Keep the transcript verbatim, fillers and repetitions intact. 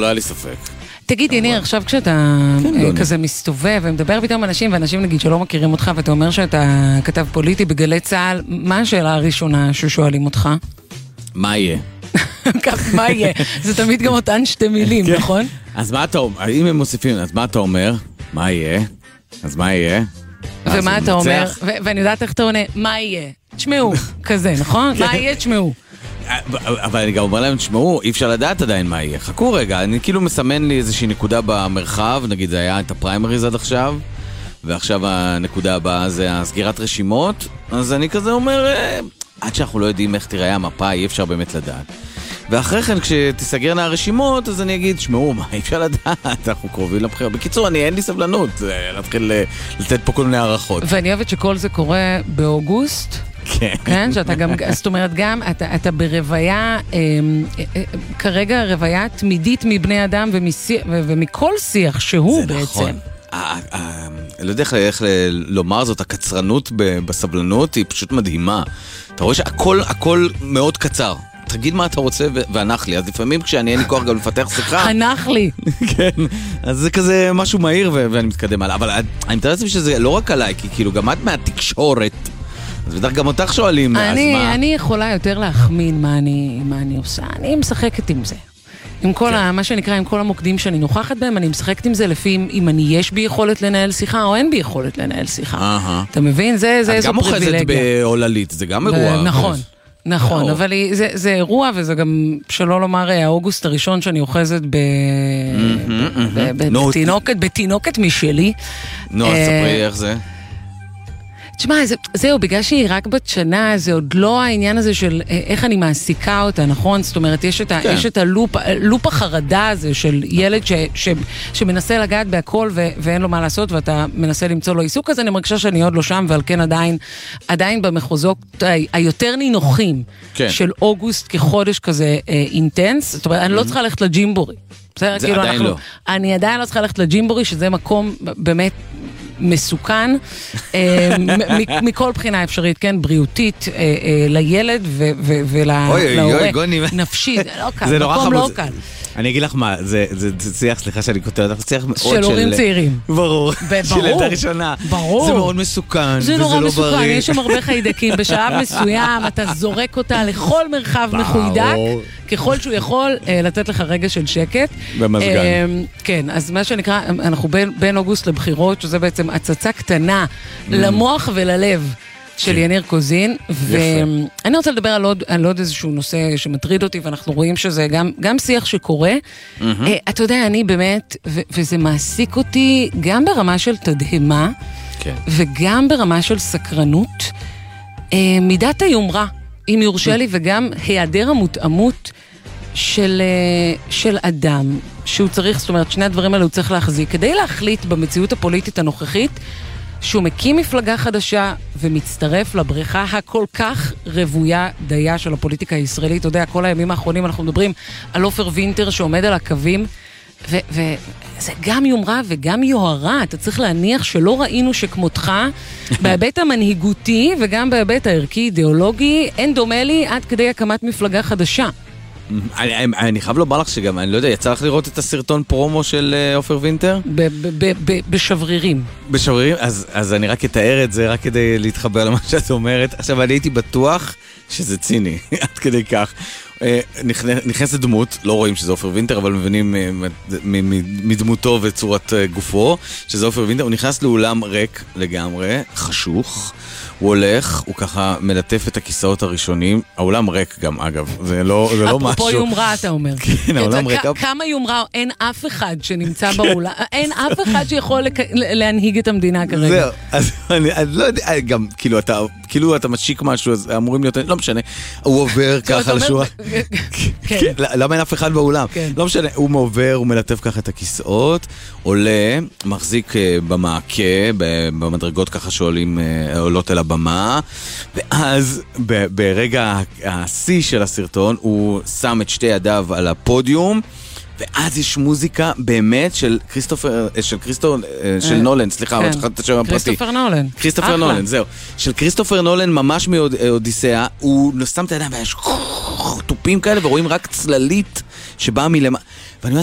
לא היה לי ספק. תגיד, יניר, עכשיו כשאתה כזה מסתובב ומדבר פתאום אנשים, ואנשים נגיד שלא מכירים אותך, ואתה אומר שאתה כתב פוליטי בגלי צהל, מה השאלה הראשונה ששואלים אותך? מה יהיה? מה יהיה? זה תמיד גם אותן שתי מילים, נכון? אז מה אתה אומר? אם הם מוסיפים, אז מה אתה אומר? מה יהיה? אז מה יהיה? ומה אתה אומר? ואני יודעת איך אתה עונה, מה יהיה? תשמעו, כזה, נכון? מה יהיה? תשמעו. אבל אני גם אומר להם, תשמעו, אי אפשר לדעת עדיין מה יהיה. חכו רגע, אני כאילו מסמן לי איזושהי נקודה במרחב, נגיד זה היה את הפריימריז עד עכשיו, ועכשיו הנקודה הבאה זה הסגירת רשימות, אז אני כזה אומר, עד שאנחנו לא יודעים איך תראה המפה, אי אפשר באמת לדעת. ואחרי כן, כשתסגרנה הרשימות, אז אני אגיד, שמעו, מה, אי אפשר לדעת, אנחנו קרובים לבחירה. בקיצור, אני, אין לי סבלנות, להתחיל לתת פה כל מיני הערכות. ואני אוהבת שכל זה קורה באוגוסט, כן. כן, שאתה גם, זאת אומרת, גם, אתה, אתה ברוויה, אה, אה, כרגע רוויה תמידית מבני אדם ומשיח, ומכל שיח שהוא זה בעצם. נכון. אני לא יודע איך לומר זאת, הקצרנות בסבלנות היא פשוט מדהימה. אתה רואה שהכל הכל מאוד קצר. תגיד מה אתה רוצה וענך לי. אז לפעמים כשאני אין לי כוח גם לפתח שיחה... ענך לי. כן, אז זה כזה משהו מהיר ואני מתקדם עליו. אבל אני מתאר לעצמי שזה לא רק עליי, כי כאילו גם את מהתקשורת. אז בטח גם אותך שואלים, אז מה? אני יכולה יותר להחמין מה אני עושה. אני משחקת עם זה. עם כל ה, מה שנקרא, עם כל המוקדים שאני נוכחת בהם, אני משחקת עם זה לפי אם אני יש בי יכולת לנהל שיחה או אין בי יכולת לנהל שיחה. אתה מבין? זה איזו פריבילגיה. את גם אוחזת בעוללית, זה גם אירוע. נכון, נכון, אבל זה אירוע וזה גם, שלא לומר, האוגוסט הראשון שאני אוחזת בתינוקת משלי. נו, אז ספרי איך זה. תשמע, זהו, בגלל שהיא רק בת שנה, זה עוד לא העניין הזה של איך אני מעסיקה אותה, נכון? זאת אומרת, יש את, כן. יש את הלופ, לופ החרדה הזה של ילד ש, ש, שמנסה לגעת בהכל ו, ואין לו מה לעשות, ואתה מנסה למצוא לו עיסוק, אז אני מרגישה שאני עוד לא שם, ועל כן עדיין, עדיין במחוזות היותר נינוחים כן. של אוגוסט כחודש כזה אה, אינטנס, זאת אומרת, אני לא צריכה ללכת לג'ימבורי. זה כאילו עדיין אנחנו, לא. אני עדיין לא צריכה ללכת לג'ימבורי, שזה מקום באמת מסוכן, מכל בחינה אפשרית, כן, בריאותית, לילד ולהורה, נפשית, זה מקום לא קל. אני אגיד לך מה, זה שיח, סליחה שאני כותבת, זה שיח מאוד של... של הורים צעירים. ברור. של ילדה ראשונה. ברור. זה מאוד מסוכן, זה נורא מסוכן, יש שם הרבה חיידקים, בשלב מסוים אתה זורק אותה לכל מרחב מחוידק, ככל שהוא יכול לתת לך רגע של שקט. במזגן. כן, אז מה שנקרא, אנחנו בין אוגוסט לבחירות, שזה בעצם הצצה קטנה למוח וללב. של יניר קוזין, ואני רוצה לדבר על עוד, על עוד איזשהו נושא שמטריד אותי, ואנחנו רואים שזה גם, גם שיח שקורה. Mm-hmm. אתה יודע, אני באמת, ו- וזה מעסיק אותי גם ברמה של תדהמה, כן. וגם ברמה של סקרנות, מידת היומרה, אם יורשה לי, וגם היעדר המותאמות של, של אדם, שהוא צריך, זאת אומרת, שני הדברים האלה הוא צריך להחזיק, כדי להחליט במציאות הפוליטית הנוכחית, שהוא מקים מפלגה חדשה ומצטרף לבריכה הכל כך רבויה דייה של הפוליטיקה הישראלית. אתה יודע, כל הימים האחרונים אנחנו מדברים על אופר וינטר שעומד על הקווים, וזה גם יומרה וגם יוהרה. אתה צריך להניח שלא ראינו שכמותך, בהיבט המנהיגותי וגם בהיבט הערכי-אידיאולוגי, אין דומה לי עד כדי הקמת מפלגה חדשה. אני, אני חייב לומר לך שגם, אני לא יודע, יצא לך לראות את הסרטון פרומו של אופר וינטר? בשברירים. בשברירים? אז, אז אני רק אתאר את זה, רק כדי להתחבר למה שאת אומרת. עכשיו, אני הייתי בטוח שזה ציני, עד כדי כך. נכנסת דמות, לא רואים שזה אופר וינטר, אבל מבינים מדמותו וצורת גופו, שזה אופר וינטר. הוא נכנס לאולם ריק לגמרי, חשוך. הוא הולך, הוא ככה מלטף את הכיסאות הראשונים, האולם ריק גם אגב, זה לא, זה לא משהו. אפרופו יומרה אתה אומר. כן, העולם ריק. כמה יומרה, אין אף אחד שנמצא באולם, אין אף אחד שיכול להנהיג את המדינה כרגע. זהו, אז אני לא יודע, גם כאילו אתה, כאילו אתה משיק משהו, אז אמורים להיות, לא משנה, הוא עובר ככה על השורה. כן. למה אין אף אחד באולם? לא משנה, הוא עובר, הוא מלטף ככה את הכיסאות, עולה, מחזיק במעקה, במדרגות ככה שעולים, עולות אל הבמה, ואז ברגע השיא של הסרטון הוא שם את שתי ידיו על הפודיום, ואז יש מוזיקה באמת של כריסטופר, של כריסטו, של נולן, סליחה, אבל שכחת את השם הפרטי. כריסטופר נולן. כריסטופר נולן, זהו. של כריסטופר נולן ממש מאודיסאה, הוא שם את הידיים ויש טופים כאלה, ורואים רק צללית שבאה מלמה.